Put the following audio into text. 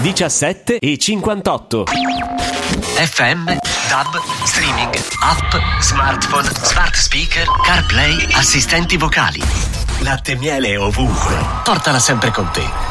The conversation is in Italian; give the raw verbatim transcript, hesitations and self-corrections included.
diciassette e cinquantotto. F M, D A B, streaming, app, smartphone, smart speaker, CarPlay, assistenti vocali. Latte e miele ovunque. Portala sempre con te.